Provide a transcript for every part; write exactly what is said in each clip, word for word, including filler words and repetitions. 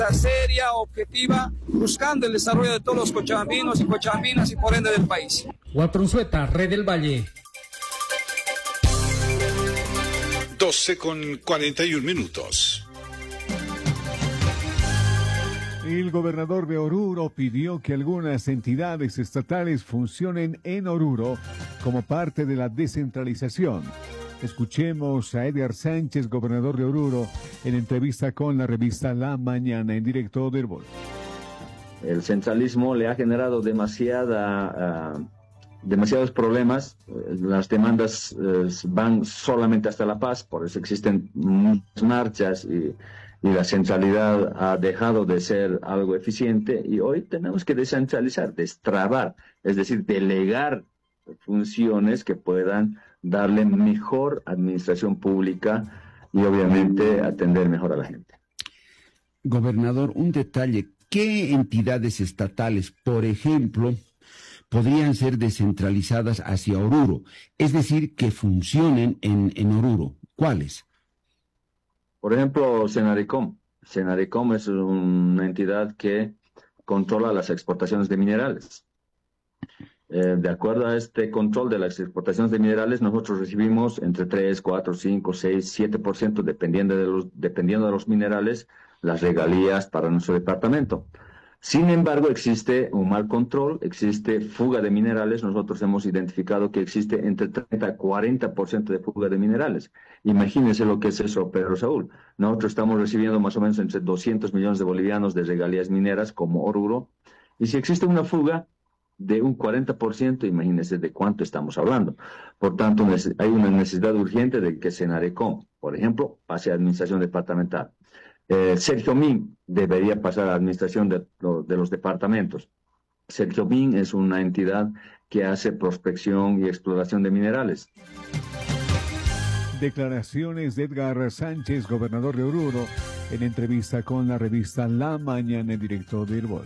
seria, objetiva, buscando el desarrollo de todos los cochabambinos y cochabambinas y por ende del país. Walter Unzueta, Red del Valle. doce con cuarenta y un minutos. El gobernador de Oruro pidió que algunas entidades estatales funcionen en Oruro como parte de la descentralización. Escuchemos a Edgar Sánchez, gobernador de Oruro, en entrevista con la revista La Mañana en directo del Vol. El centralismo le ha generado demasiada, uh, demasiados problemas. Las demandas uh, van solamente hasta La Paz, por eso existen muchas marchas y, y la centralidad ha dejado de ser algo eficiente y hoy tenemos que descentralizar, destrabar, es decir, delegar funciones que puedan darle mejor administración pública y obviamente atender mejor a la gente. Gobernador, un detalle, ¿qué entidades estatales, por ejemplo, podrían ser descentralizadas hacia Oruro? Es decir, que funcionen en, en Oruro. ¿Cuáles? Por ejemplo, Senarecom. Senarecom es una entidad que controla las exportaciones de minerales. Eh, de acuerdo a este control de las exportaciones de minerales, nosotros recibimos entre tres, cuatro, cinco, seis, siete por ciento, dependiendo de los, dependiendo de los minerales, las regalías para nuestro departamento. Sin embargo, existe un mal control, existe fuga de minerales. Nosotros hemos identificado que existe entre treinta a cuarenta por ciento de fuga de minerales. Imagínense lo que es eso, Pedro Saúl. Nosotros estamos recibiendo más o menos entre doscientos millones de bolivianos de regalías mineras como Oruro. Y si existe una fuga de un cuarenta por ciento, imagínense de cuánto estamos hablando. Por tanto, hay una necesidad urgente de que Senarecom, por ejemplo, pase a administración departamental. Eh, Sergio Min debería pasar a administración de, de los departamentos. Sergio Min es una entidad que hace prospección y exploración de minerales. Declaraciones de Edgar Sánchez, gobernador de Oruro, en entrevista con la revista La Mañana en directo del Vol.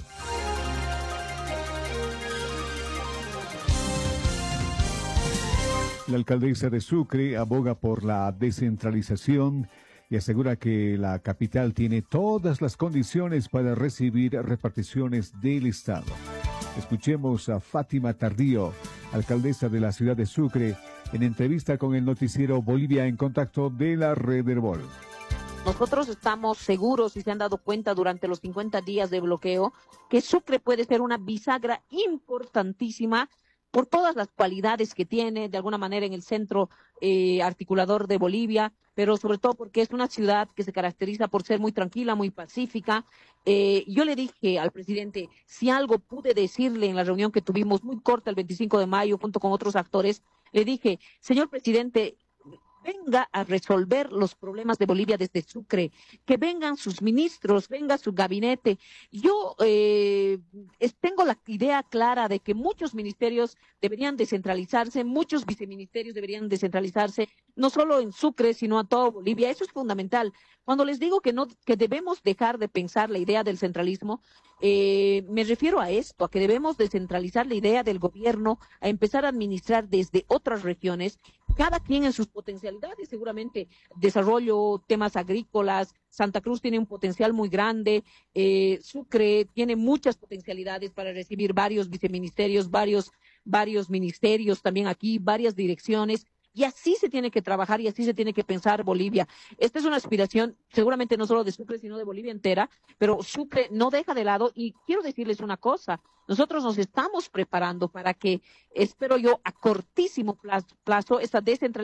La alcaldesa de Sucre aboga por la descentralización y asegura que la capital tiene todas las condiciones para recibir reparticiones del Estado. Escuchemos a Fátima Tardío, alcaldesa de la ciudad de Sucre, en entrevista con el noticiero Bolivia en Contacto de la Red del Vol. Nosotros estamos seguros, y se han dado cuenta durante los cincuenta días de bloqueo, que Sucre puede ser una bisagra importantísima por todas las cualidades que tiene, de alguna manera en el centro eh, articulador de Bolivia, pero sobre todo porque es una ciudad que se caracteriza por ser muy tranquila, muy pacífica. Eh, yo le dije al presidente, si algo pude decirle en la reunión que tuvimos muy corta el veinticinco de mayo junto con otros actores, le dije, señor presidente, venga a resolver los problemas de Bolivia desde Sucre, que vengan sus ministros, venga su gabinete. Yo eh, tengo la idea clara de que muchos ministerios deberían descentralizarse, muchos viceministerios deberían descentralizarse, no solo en Sucre, sino a toda Bolivia. Eso es fundamental. Cuando les digo que no, que debemos dejar de pensar la idea del centralismo, eh, me refiero a esto, a que debemos descentralizar la idea del gobierno, a empezar a administrar desde otras regiones, cada quien en sus potencialidades, seguramente desarrollo, temas agrícolas. Santa Cruz tiene un potencial muy grande, eh, Sucre tiene muchas potencialidades para recibir varios viceministerios, varios, varios ministerios también aquí, varias direcciones. Y así se tiene que trabajar y así se tiene que pensar Bolivia. Esta es una aspiración, seguramente no solo de Sucre, sino de Bolivia entera, pero Sucre no deja de lado. Y quiero decirles una cosa, nosotros nos estamos preparando para que, espero yo, a cortísimo plazo, plazo esta descentralización